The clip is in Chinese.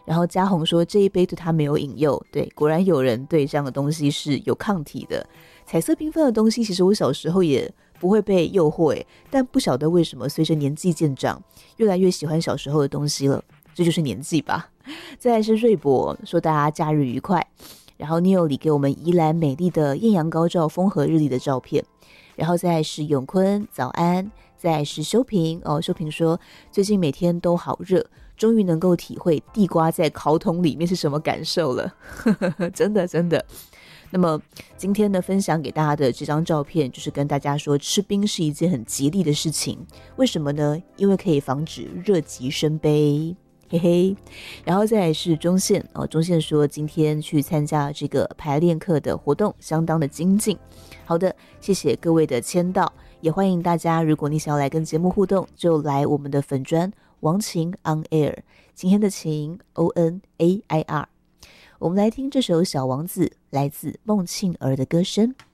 然后嘉宏说这一杯对他没有引诱，对，果然有人对这样的东西是有抗体的。彩色缤纷的东西其实我小时候也不会被诱惑但不晓得为什么随着年纪渐长越来越喜欢小时候的东西了，这就是年纪吧。再来是瑞博说大家假日愉快，然后 Neo 里给我们宜兰美丽的艳阳高照风和日丽的照片，然后再来是永坤早安，再来是修平修平说最近每天都好热，终于能够体会地瓜在烤桶里面是什么感受了真的真的。那么今天呢，分享给大家的这张照片就是跟大家说吃冰是一件很吉利的事情，为什么呢？因为可以防止热极生悲，嘿嘿。然后再来是中线中线说今天去参加这个排练课的活动相当的精进。好的，谢谢各位的签到，也欢迎大家如果你想要来跟节目互动，就来我们的粉专王晴 on air， 今天的晴 ONAIR。我们来听这首小王子来自孟庆儿的歌声。